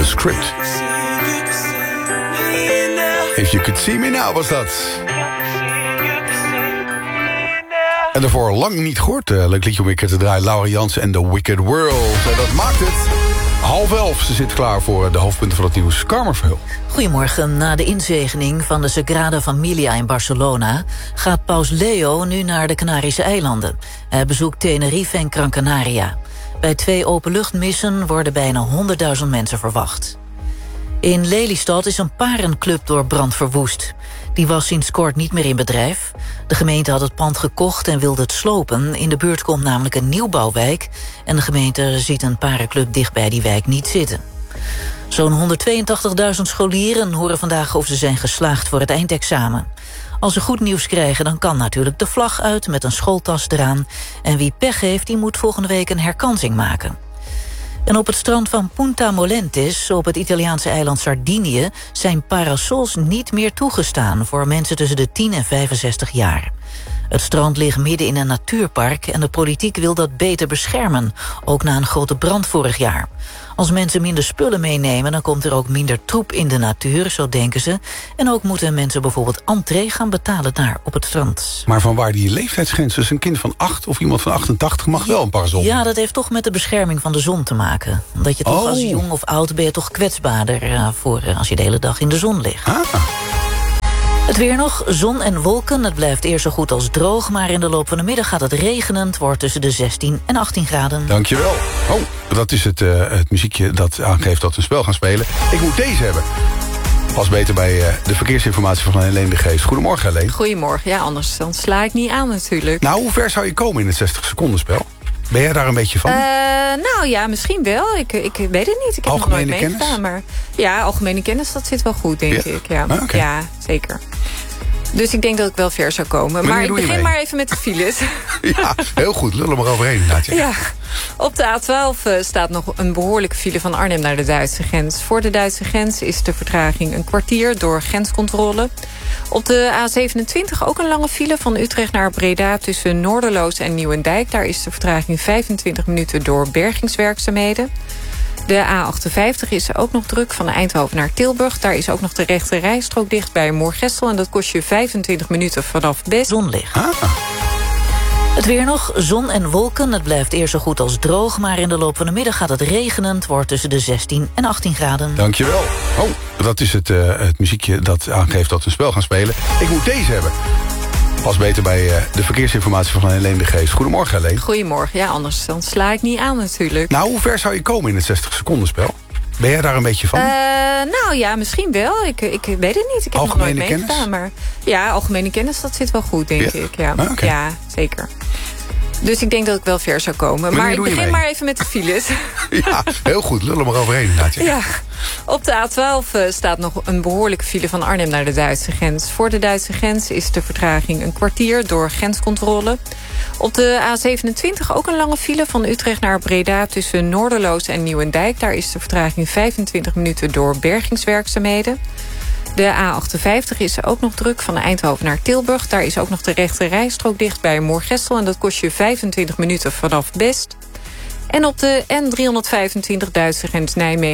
The Script. If You Could See Me Now was dat. En daarvoor lang niet gehoord. Leuk liedje om weer te draaien. Laura Jansen en The Wicked World. Dat maakt het 10:30. Ze zit klaar voor de hoofdpunten van het nieuws. Carmen Verheul. Goedemorgen. Na de inzegening van de Sagrada Familia in Barcelona gaat paus Leo nu naar de Canarische eilanden. Hij bezoekt Tenerife en Gran Canaria. Bij 2 openluchtmissen worden bijna 100.000 mensen verwacht. In Lelystad is een parenclub door brand verwoest. Die was sinds kort niet meer in bedrijf. De gemeente had het pand gekocht en wilde het slopen. In de buurt komt namelijk een nieuwbouwwijk en de gemeente ziet een parenclub dicht bij die wijk niet zitten. Zo'n 182.000 scholieren horen vandaag of ze zijn geslaagd voor het eindexamen. Als ze goed nieuws krijgen, dan kan natuurlijk de vlag uit met een schooltas eraan. En wie pech heeft, die moet volgende week een herkansing maken. En op het strand van Punta Molentis, op het Italiaanse eiland Sardinië, zijn parasols niet meer toegestaan voor mensen tussen de 10 en 65 jaar. Het strand ligt midden in een natuurpark en de politiek wil dat beter beschermen, ook na een grote brand vorig jaar. Als mensen minder spullen meenemen, dan komt er ook minder troep in de natuur, zo denken ze. En ook moeten mensen bijvoorbeeld entree gaan betalen daar op het strand. Maar vanwaar die leeftijdsgrens? Dus een kind van 8 of iemand van 88 mag wel een parasol? Ja, dat heeft toch met de bescherming van de zon te maken. Dat je toch als jong of oud ben je toch kwetsbaarder voor als je de hele dag in de zon ligt. Het weer nog, zon en wolken. Het blijft eerst zo goed als droog, maar in de loop van de middag gaat het regenen. Het wordt tussen de 16 en 18 graden. Dankjewel. Dat is het muziekje dat aangeeft dat we een spel gaan spelen. Ik moet deze hebben. Pas beter bij de verkeersinformatie van Helene de Geest. Goedemorgen, Helene. Goedemorgen. Ja, anders dan sla ik niet aan natuurlijk. Nou, hoe ver zou je komen in het 60 seconden spel? Ben jij daar een beetje van? Nou ja, misschien wel. Ik weet het niet. Ik heb nog nooit meegedaan. Maar ja, algemene kennis, dat zit wel goed, denk ik. Ja. Okay. Ja, zeker. Dus ik denk dat ik wel ver zou komen. Maar ik begin maar even met de files. Ja, heel goed. Lullen maar overheen inderdaad. Ja. Op de A12 staat nog een behoorlijke file van Arnhem naar de Duitse grens. Voor de Duitse grens is de vertraging een kwartier door grenscontrole. Op de A27 ook een lange file van Utrecht naar Breda tussen Noorderloos en Nieuwendijk. Daar is de vertraging 25 minuten door bergingswerkzaamheden. De A58 is ook nog druk van Eindhoven naar Tilburg. Daar is ook nog de rechte rijstrook dicht bij Moergestel. En dat kost je 25 minuten vanaf Best. Zonlicht. Het weer nog, zon en wolken. Het blijft eerst zo goed als droog, maar in de loop van de middag gaat het regenen. Het wordt tussen de 16 en 18 graden. Dankjewel. Dat is het muziekje dat aangeeft dat we een spel gaan spelen. Ik moet deze hebben. Pas beter bij de verkeersinformatie van Helene de Geest. Goedemorgen, Helene. Goedemorgen. Ja, anders dan sla ik niet aan natuurlijk. Nou, hoe ver zou je komen in het 60 seconden spel? Ben jij daar een beetje van? Nou ja, misschien wel. Ik weet het niet. Ik heb nog nooit meegedaan. Maar ja, algemene kennis, dat zit wel goed, denk ik. Ja. Okay. Ja, zeker. Dus ik denk dat ik wel ver zou komen. Maar ik begin maar even met de files. Ja, heel goed. Lullen maar overheen inderdaad. Ja. Op de A12 staat nog een behoorlijke file van Arnhem naar de Duitse grens. Voor de Duitse grens is de vertraging een kwartier door grenscontrole. Op de A27 ook een lange file van Utrecht naar Breda tussen Noorderloos en Nieuwendijk. Daar is de vertraging 25 minuten door bergingswerkzaamheden. De A58 is ook nog druk van Eindhoven naar Tilburg. Daar is ook nog de rechte rijstrook dicht bij Moergestel. En dat kost je 25 minuten vanaf Best. En op de N325 Duitse grens Nijmegen